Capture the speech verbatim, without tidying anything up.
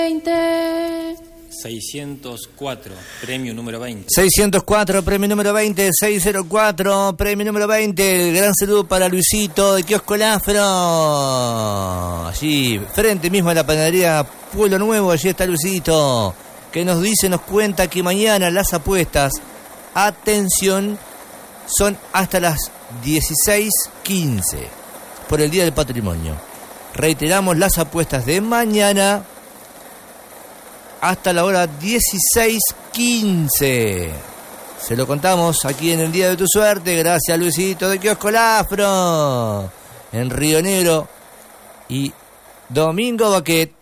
veinte. seiscientos cuatro, premio número veinte. seiscientos cuatro, premio número veinte, seiscientos cuatro, premio número veinte. Gran saludo para Luisito de Kiosco El Afro. Allí, frente mismo a la panadería Pueblo Nuevo, allí está Luisito, que nos dice, nos cuenta que mañana las apuestas, atención, son hasta las dieciséis quince, por el Día del Patrimonio. Reiteramos las apuestas de mañana hasta la hora dieciséis quince. Se lo contamos aquí en el Día de tu Suerte. Gracias, Luisito de Kiosco El Afro, en Río Negro y Domingo Baquet.